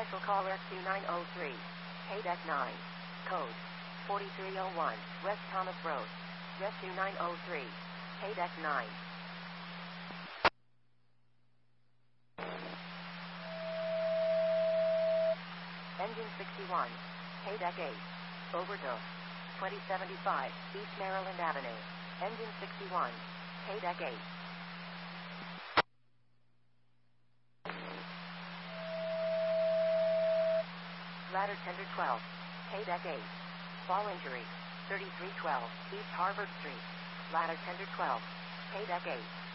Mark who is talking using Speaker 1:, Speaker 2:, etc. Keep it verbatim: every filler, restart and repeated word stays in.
Speaker 1: Special call S two nine oh three. Paydeck nine. Code forty-three oh one. West Thomas Road. S two nine oh three. Paydeck nine. Engine sixty-one. Paydeck eight. Overdose. twenty seventy-five. East Maryland Avenue. Engine sixty-one. Paydeck eight. Ladder tender twelve. Paydeck eight. Fall injury. thirty-three twelve. East Harvard Street. Ladder tender twelve. Paydeck eight.